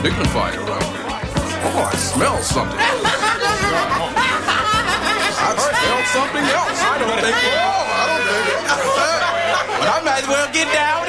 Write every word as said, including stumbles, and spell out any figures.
dignified around here. Oh, I smell something. I smell something else. I don't think. Oh, I don't think. But I might as well get down